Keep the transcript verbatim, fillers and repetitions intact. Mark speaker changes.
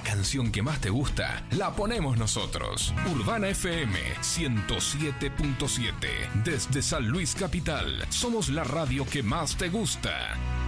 Speaker 1: La canción que más te gusta, la ponemos nosotros. Urbana F M ciento siete punto siete. Desde San Luis Capital, somos la radio que más te gusta.